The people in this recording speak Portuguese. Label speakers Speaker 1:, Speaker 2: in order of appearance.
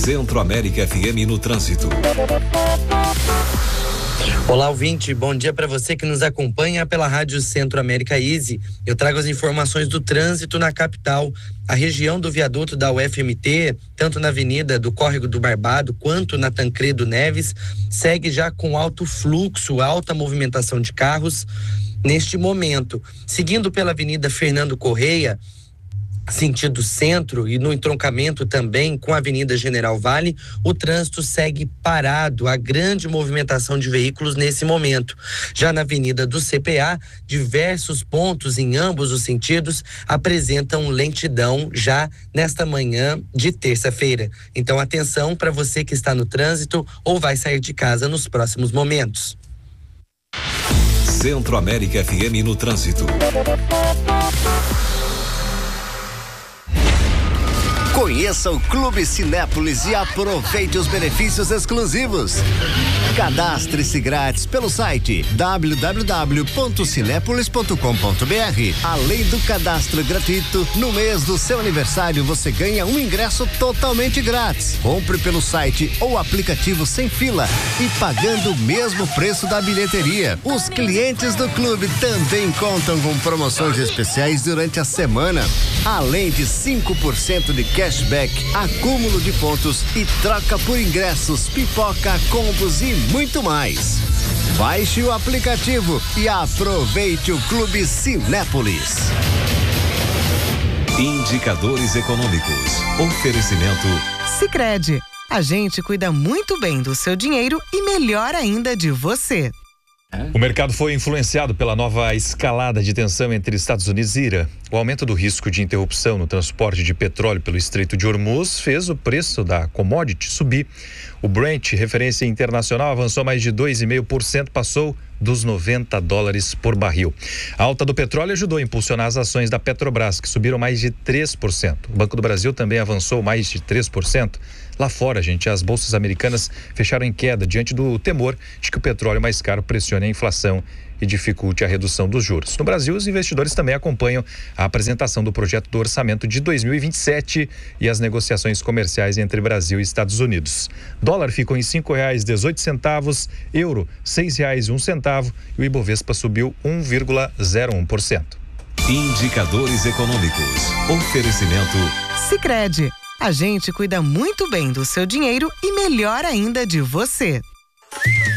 Speaker 1: Centro-América FM no trânsito.
Speaker 2: Olá, ouvinte, bom dia para você que nos acompanha pela Rádio Centro-América Easy. Eu trago as informações do trânsito na capital. A região do viaduto da UFMT, tanto na avenida do Córrego do Barbado quanto na Tancredo Neves, segue já com alto fluxo, alta movimentação de carros neste momento. Seguindo pela Avenida Fernando Correia, sentido centro, e no entroncamento também com a Avenida General Vale, o trânsito segue parado, há grande movimentação de veículos nesse momento. Já na Avenida do CPA, diversos pontos em ambos os sentidos apresentam lentidão já nesta manhã de terça-feira. Então atenção para você que está no trânsito ou vai sair de casa nos próximos momentos.
Speaker 1: Centro-América FM no trânsito.
Speaker 3: Conheça o Clube Cinépolis e aproveite os benefícios exclusivos. Cadastre-se grátis pelo site www.cinepolis.com.br. Além do cadastro gratuito, no mês do seu aniversário você ganha um ingresso totalmente grátis. Compre pelo site ou aplicativo sem fila e pagando o mesmo preço da bilheteria. Os clientes do clube também contam com promoções especiais durante a semana. Além de 5% de cashback, acúmulo de pontos e troca por ingressos, pipoca, combos e muito mais. Baixe o aplicativo e aproveite o Clube Cinépolis.
Speaker 1: Indicadores econômicos. Oferecimento
Speaker 4: Sicredi. A gente cuida muito bem do seu dinheiro e melhor ainda de você.
Speaker 5: O mercado foi influenciado pela nova escalada de tensão entre Estados Unidos e Irã. O aumento do risco de interrupção no transporte de petróleo pelo Estreito de Hormuz fez o preço da commodity subir. O Brent, referência internacional, avançou mais de 2,5%, passou dos $90 por barril. A alta do petróleo ajudou a impulsionar as ações da Petrobras, que subiram mais de 3%. O Banco do Brasil também avançou mais de 3%. Lá fora, gente, as bolsas americanas fecharam em queda diante do temor de que o petróleo mais caro pressione a inflação e dificulte a redução dos juros. No Brasil, os investidores também acompanham a apresentação do projeto do orçamento de 2027 e as negociações comerciais entre Brasil e Estados Unidos. Dólar ficou em R$ 5,18, euro R$ 6,01 e o Ibovespa subiu 1,01%.
Speaker 1: Indicadores econômicos. Oferecimento
Speaker 4: Sicredi. A gente cuida muito bem do seu dinheiro e melhor ainda de você.